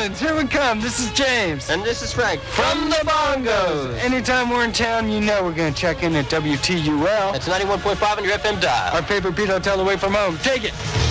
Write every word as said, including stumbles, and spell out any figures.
Orleans, here we come. This is James. And this is Frank. From the Bongos. Anytime we're in town, you know we're going to check in at W T U L. That's ninety-one point five on your F M dial. Our favorite beat hotel away from home. Take it.